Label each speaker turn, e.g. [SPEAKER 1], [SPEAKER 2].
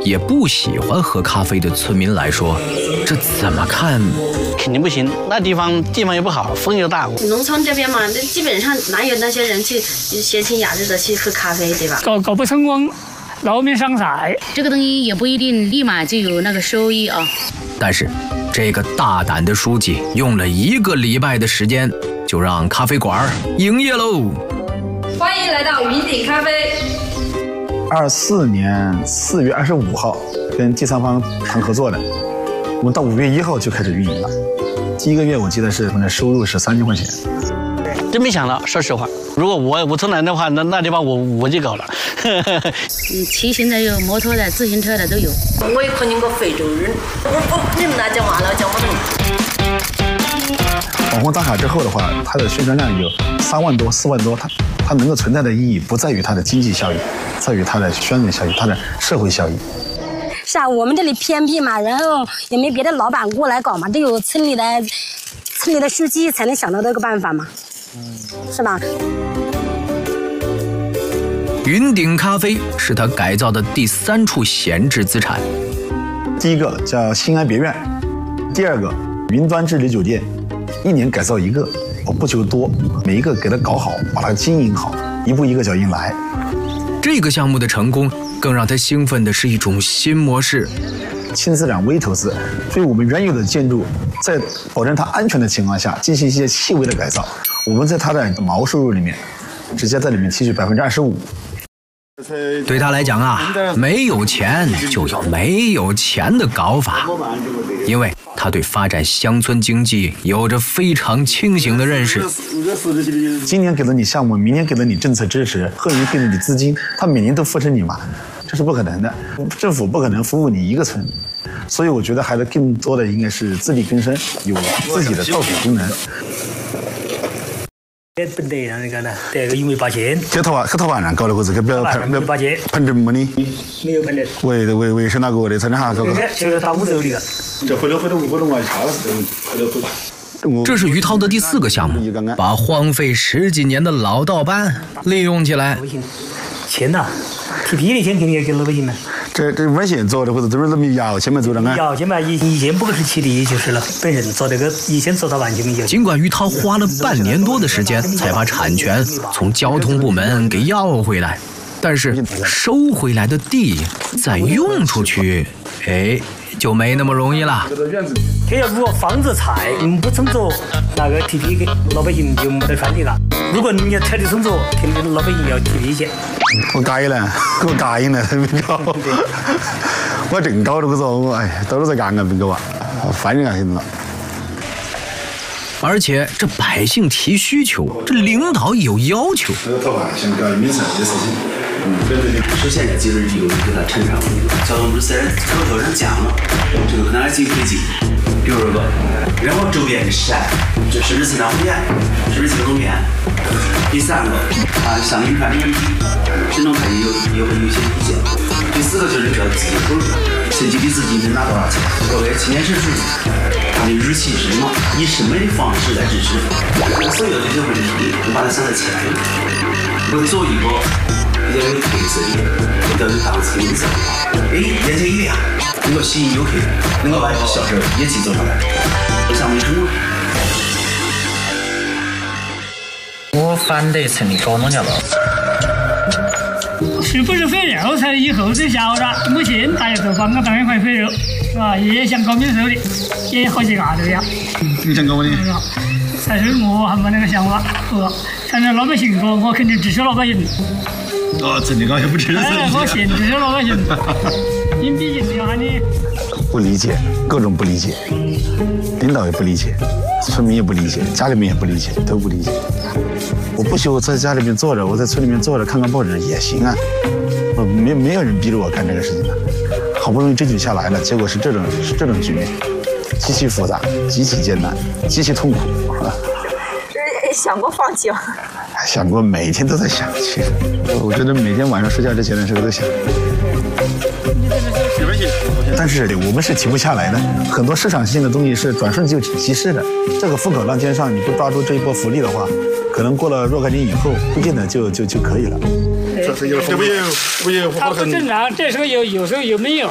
[SPEAKER 1] 也不喜欢喝咖啡的村民来说，这怎么看？
[SPEAKER 2] 肯定不行，那地方也不好，风又大。
[SPEAKER 3] 农村这边嘛，那基本上哪有那些人去闲情雅致的去喝咖啡，对吧？
[SPEAKER 4] 搞不成功，劳民伤财。
[SPEAKER 5] 这个东西也不一定立马就有那个收益啊。
[SPEAKER 1] 但是这个大胆的书记用了1个礼拜的时间，就让咖啡馆营业喽。
[SPEAKER 6] 欢迎来到云顶咖啡。
[SPEAKER 7] 24年4月25号跟第三方谈合作的，我们到5月1号就开始运营了。第1个月我记得是我们的收入是3000块钱。
[SPEAKER 2] 真没想到，说实话，如果我从南的话，那地方我就搞了。
[SPEAKER 5] 骑行的有，摩托的、自行车的都有。
[SPEAKER 3] 我也看见过非洲人，你们那讲完了，讲不懂。
[SPEAKER 7] 网红打卡之后的话，它的宣传量有3万多、4万多，它能够存在的意义不在于它的经济效益，在于它的宣传效益、它的社会效益。
[SPEAKER 8] 是啊，我们这里偏僻嘛，然后也没别的老板过来搞嘛，都有村里的书记才能想到这个办法嘛，是吧？
[SPEAKER 1] 云顶咖啡是他改造的第3处闲置资产。
[SPEAKER 7] 第1个叫新安别院，第2个云端治理酒店，1年改造1个，我不求多，每一个给它搞好，把它经营好，一步一个脚印来。
[SPEAKER 1] 这个项目的成功，更让他兴奋的是一种新模式。
[SPEAKER 7] 轻资产微投资，所以我们原有的建筑在保证它安全的情况下，进行一些细微的改造。我们在它的毛收入里面，直接在里面提取25%。
[SPEAKER 1] 对他来讲啊，没有钱就有没有钱的搞法，因为他对发展乡村经济有着非常清醒的认识。
[SPEAKER 7] 今年给了你项目，明年给了你政策支持，后年给了你资金，他每年都扶持你嘛，这是不可能的。政府不可能服务你一个村，所以我觉得还是更多的应该是自力更生，有自己的造血功能。
[SPEAKER 4] 本地人那个呢，这个因为8千。
[SPEAKER 7] 这头发上搞了个这个不要
[SPEAKER 4] 8千，
[SPEAKER 7] 喷证没的？
[SPEAKER 4] 没有喷证。
[SPEAKER 7] 为是哪个的？在那哈搞个？
[SPEAKER 4] 就是打5周的。
[SPEAKER 7] 这回头我查了，
[SPEAKER 1] 这是于涛的第4个项目，把荒废10几年的老道班利用起来。
[SPEAKER 4] 钱呐，提批的钱肯定要给老百姓呢。
[SPEAKER 7] 这文献做的或者都是那么要钱嘛做的啊？
[SPEAKER 4] 要钱嘛，以前不是起的就是了，本人做这个以前做到完全没有。
[SPEAKER 1] 尽管于涛花了半年多的时间才把产权从交通部门给要回来，但是收回来的地再用出去，就没那么容易了。
[SPEAKER 4] 这要如果房子拆，不称作那个提批给老百姓就没得权利了。如果你要拆的称作，肯定老百姓要提批去。
[SPEAKER 7] 我改了，给我改了，没搞。我正搞这个时候，到时候再干不够啊，烦人啊，现在。
[SPEAKER 1] 而且这百姓提需求，这领导也有要求。
[SPEAKER 7] 想搞民生的事情。
[SPEAKER 9] 首先呢，就是有一个产生交通不是口头上讲了，这个可能还进推进，比如说，然后周边的山，这甚至是南湖边，甚至是东边。第3个像银川的人神农开也会有一些意见。第4个就是这资金投入，申请的资金能拿多少钱？各位青年社署，它的日期是什么？以什么的方式来支持？所有的这些问题，我把它想在前面，我做一个。比较有特色的，比较有档次的名字。眼前一亮，能够吸引游客，能够把这个销售业绩做上来，这项目成功。
[SPEAKER 10] 我反对城里搞农药了。
[SPEAKER 4] 是不是肥肉才以后才晓得？目前大家都帮我当一块肥肉，是吧？也想搞民宿的，也好几个都要。
[SPEAKER 7] 你想搞的？
[SPEAKER 4] 但是我还没那个想法，反正老百姓说，我肯定支持老百姓。
[SPEAKER 7] 真的高兴不支持。
[SPEAKER 4] 我限制老百姓，你毕竟是要喊你。
[SPEAKER 7] 不理解，各种不理解，领导也不理解，村民也不理解，家里面也不理解，都不理解。我不许我在家里面坐着，我在村里面坐着看看报纸也行啊。没有人逼着我干这个事情的，好不容易争取下来了，结果是这种局面，极其复杂，极其艰难，极其痛苦。
[SPEAKER 6] 想过放弃吗？
[SPEAKER 7] 想过，每天都在想。其实，我觉得每天晚上睡觉之前的时候都想。但是我们是停不下来的，很多市场性的东西是转瞬就即逝的。这个风口浪尖上，你不抓住这一波福利的话，可能过了若干年以后，不见得就可以了。
[SPEAKER 4] 它不正常，这时候有时候有没有。